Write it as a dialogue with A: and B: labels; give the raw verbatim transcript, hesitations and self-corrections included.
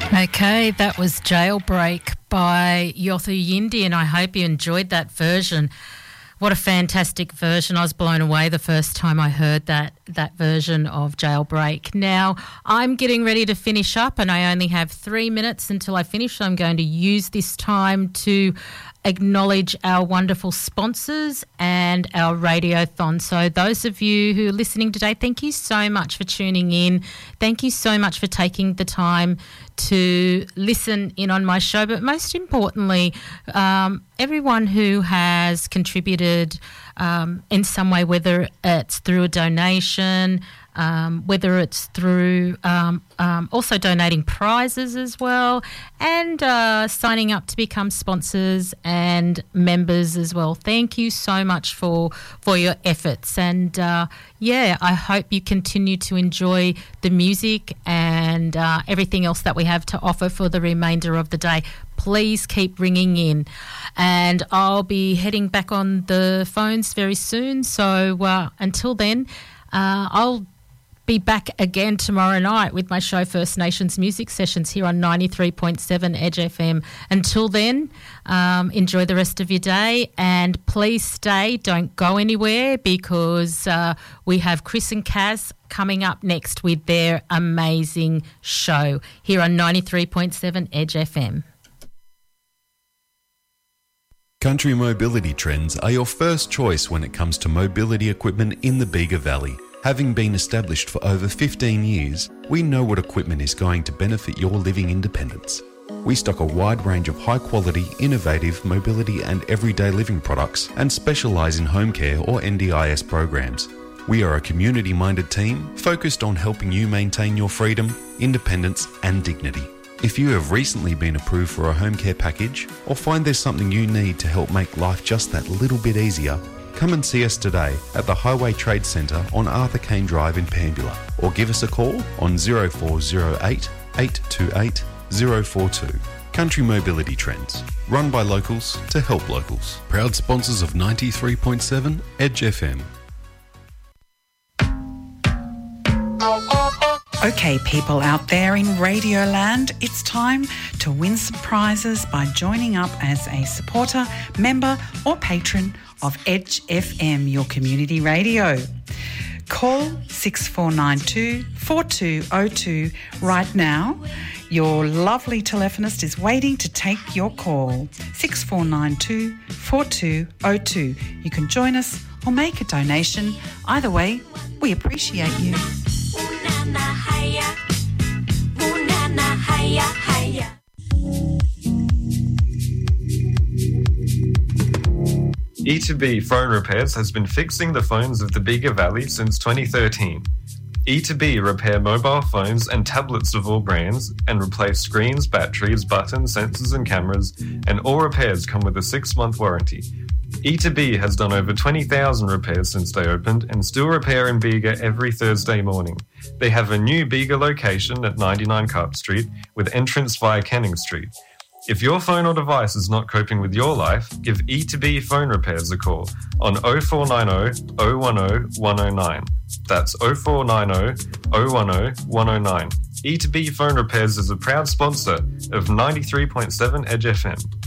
A: Okay, that was Jailbreak by Yothu Yindi, and I hope you enjoyed that version. What a fantastic version. I was blown away the first time I heard that that version of Jailbreak. Now, I'm getting ready to finish up, and I only have three minutes until I finish. So I'm going to use this time to acknowledge our wonderful sponsors and our radiothon. So those of you who are listening today, thank you so much for tuning in. Thank you so much for taking the time to listen in on my show. But most importantly, um, everyone who has contributed um, in some way, whether it's through a donation, Um, whether it's through um, um, also donating prizes as well, and uh, signing up to become sponsors and members as well. Thank you so much for for your efforts, and uh, yeah, I hope you continue to enjoy the music and uh, everything else that we have to offer for the remainder of the day. Please keep ringing in, and I'll be heading back on the phones very soon. So uh, until then, uh, I'll be back again tomorrow night with my show First Nations Music Sessions here on ninety-three point seven Edge F M. Until then, um, enjoy the rest of your day, and please stay. Don't go anywhere, because uh, we have Chris and Kaz coming up next with their amazing show here on ninety-three point seven Edge F M.
B: Country Mobility Trends are your first choice when it comes to mobility equipment in the Bega Valley. Having been established for over fifteen years, we know what equipment is going to benefit your living independence. We stock a wide range of high-quality, innovative mobility and everyday living products, and specialise in home care or N D I S programs. We are a community-minded team focused on helping you maintain your freedom, independence and dignity. If you have recently been approved for a home care package, or find there's something you need to help make life just that little bit easier, come and see us today at the Highway Trade Centre on Arthur Kane Drive in Pambula, or give us a call on zero four zero eight, eight two eight, zero four two. Country Mobility Trends, run by locals to help locals. Proud sponsors of ninety-three point seven Edge F M.
C: Okay, people out there in Radioland, it's time to win some prizes by joining up as a supporter, member or patron of Edge F M, your community radio. Call six four nine two, four two zero two right now. Your lovely telephonist is waiting to take your call. six four nine two, four two zero two. You can join us or make a donation. Either way, we appreciate you.
D: E two B Phone Repairs has been fixing the phones of the Bega Valley since twenty thirteen. E two B repair mobile phones and tablets of all brands and replace screens, batteries, buttons, sensors and cameras, and all repairs come with a six-month warranty. E two B has done over twenty thousand repairs since they opened and still repair in Bega every Thursday morning. They have a new Bega location at ninety-nine Carp Street with entrance via Canning Street. If your phone or device is not coping with your life, give E two B Phone Repairs a call on oh four nine oh, oh one oh, one oh nine. That's oh four nine oh, oh one oh, one oh nine. E two B Phone Repairs is a proud sponsor of ninety-three point seven Edge F M.